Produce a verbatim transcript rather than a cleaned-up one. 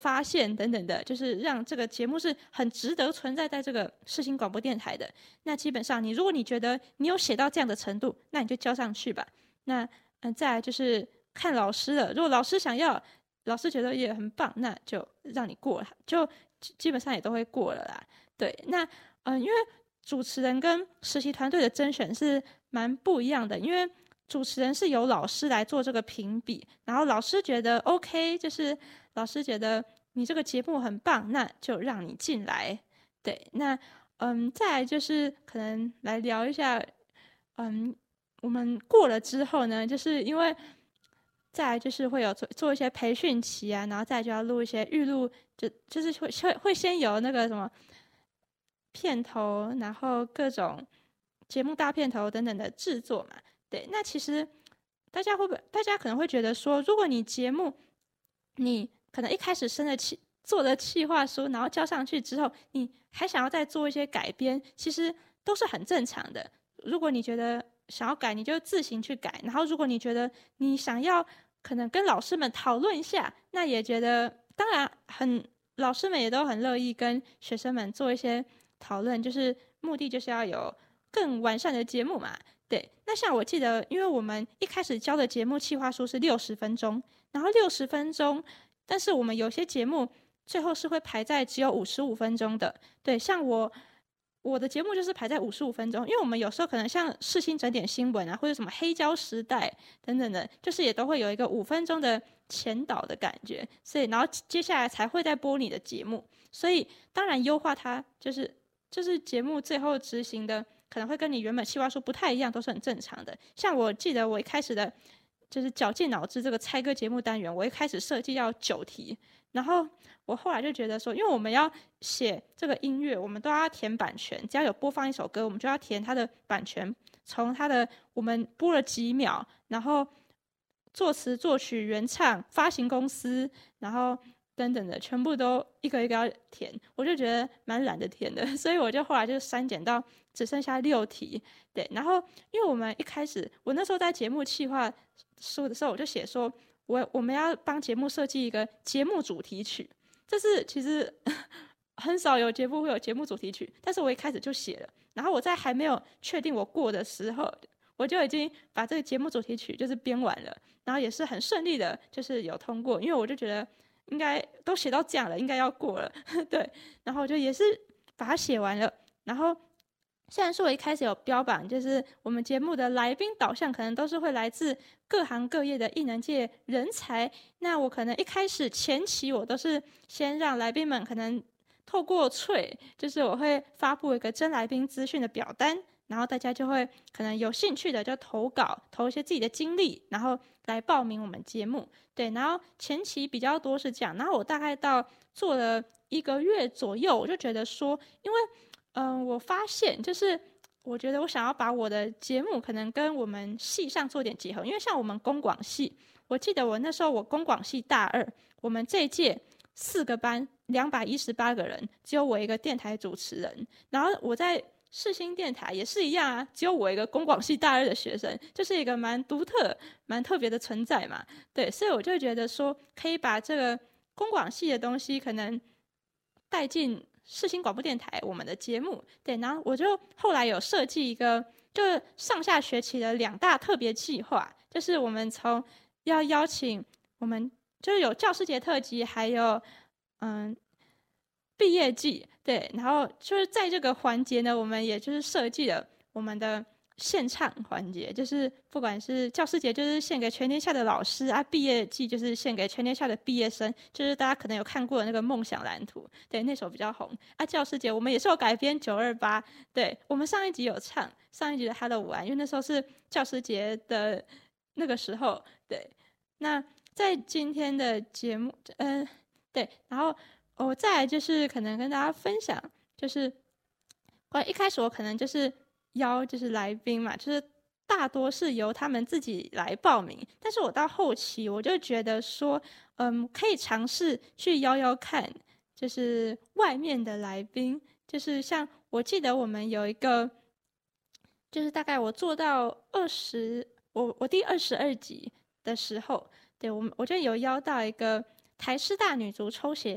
发现等等的，就是让这个节目是很值得存在在这个世新广播电台的。那基本上你如果你觉得你有写到这样的程度，那你就交上去吧。那嗯，再来就是看老师了，如果老师想要，老师觉得也很棒，那就让你过了，就基本上也都会过了啦。对，那嗯，因为主持人跟实习团队的甄选是蛮不一样的，因为主持人是由老师来做这个评比，然后老师觉得 OK， 就是老师觉得你这个节目很棒，那就让你进来。对，那嗯，再来就是可能来聊一下，嗯，我们过了之后呢，就是因为再来就是会有做做一些培训期啊，然后再来就要录一些预录，就就是会会会先有那个什么片头，然后各种节目大片头等等的制作嘛。对，那其实大家会不会，大家可能会觉得说，如果你节目你可能一开始生的企做的企划书，然后交上去之后，你还想要再做一些改编，其实都是很正常的。如果你觉得想要改，你就自行去改。然后，如果你觉得你想要可能跟老师们讨论一下，那也觉得当然很，老师们也都很乐意跟学生们做一些讨论，就是目的就是要有更完善的节目嘛。对，那像我记得，因为我们一开始教的节目企划书是六十分钟，然后六十分钟，但是我们有些节目最后是会排在只有五十五分钟的。对，像我我的节目就是排在五十五分钟，因为我们有时候可能像世新整点新闻啊，或者什么黑胶时代等等的，就是也都会有一个五分钟的前导的感觉，所以然后接下来才会再播你的节目。所以当然优化它就是就是节目最后执行的可能会跟你原本计划书不太一样，都是很正常的。像我记得我一开始的就是绞尽脑汁这个猜歌节目单元，我一开始设计要九题，然后我后来就觉得说，因为我们要写这个音乐，我们都要填版权，只要有播放一首歌，我们就要填它的版权，从它的我们播了几秒，然后作词作曲原唱发行公司，然后等等的全部都一个一个要填，我就觉得蛮懒得填的，所以我就后来就删减到只剩下六题。对，然后因为我们一开始我那时候在节目企划书的时候，我就写说我我们要帮节目设计一个节目主题曲，这是其实很少有节目会有节目主题曲，但是我一开始就写了，然后我在还没有确定我过的时候，我就已经把这个节目主题曲就是编完了，然后也是很顺利的，就是有通过，因为我就觉得应该都写到这样了，应该要过了，对，然后我就也是把它写完了，然后虽然说我一开始有标榜，就是我们节目的来宾导向可能都是会来自各行各业的艺能界人才，那我可能一开始前期我都是先让来宾们可能透过脆，就是我会发布一个真来宾资讯的表单，然后大家就会可能有兴趣的就投稿，投一些自己的经历，然后来报名我们节目。对，然后前期比较多是这样，然后我大概到做了一个月左右，我就觉得说，因为嗯、呃，我发现就是我觉得我想要把我的节目可能跟我们系上做点结合，因为像我们公广系，我记得我那时候我公广系大二，我们这一届四个班两百一十八个人，只有我一个电台主持人，然后我在世新电台也是一样啊，只有我一个公广系大二的学生，就是一个蛮独特、蛮特别的存在嘛。对，所以我就觉得说，可以把这个公广系的东西可能带进世新广播电台我们的节目。对，然后我就后来有设计一个，就是上下学期的两大特别计划，就是我们从要邀请我们就是有教师节特辑，还有嗯毕业季。对，然后就是在这个环节呢，我们也就是设计了我们的献唱环节，就是不管是教师节，就是献给全天下的老师啊；毕业季就是献给全天下的毕业生，就是大家可能有看过的那个梦想蓝图，对，那首比较红啊。教师节我们也是有改编九二八，对，我们上一集有唱上一集的 Hello 午安，因为那时候是教师节的那个时候，对。那在今天的节目，嗯、呃，对，然后我、哦、再来就是可能跟大家分享，就是关一开始我可能就是邀就是来宾嘛，就是大多是由他们自己来报名，但是我到后期我就觉得说，嗯，可以尝试去邀邀看，就是外面的来宾，就是像我记得我们有一个，就是大概我做到二十，我我第二十二集的时候，对我们我就有邀到一个台师大女足抽血